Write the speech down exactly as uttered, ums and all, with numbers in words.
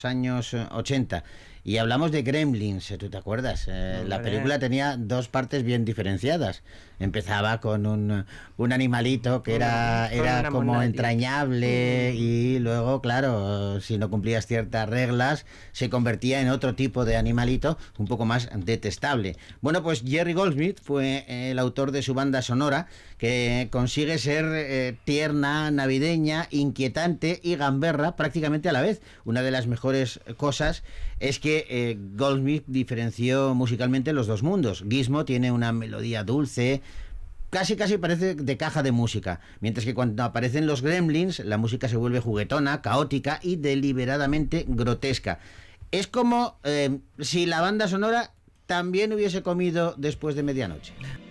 años eh, ochenta. Y hablamos de Gremlins, eh, ¿tú te acuerdas? Eh, Hombre. la película tenía dos partes bien diferenciadas. Empezaba con un, un animalito que era, Con era una como monadilla. entrañable, y luego, claro, si no cumplías ciertas reglas, se convertía en otro tipo de animalito un poco más detestable. Bueno, pues Jerry Goldsmith fue eh, el autor de su banda sonora, que consigue ser eh, tierna, navideña, inquietante y gamberra prácticamente a la vez. Una de las mejores cosas es que eh, Goldsmith diferenció musicalmente los dos mundos. Gizmo tiene una melodía dulce, casi casi parece de caja de música, mientras que cuando aparecen los Gremlins la música se vuelve juguetona, caótica y deliberadamente grotesca. Es como eh, si la banda sonora también hubiese comido después de medianoche.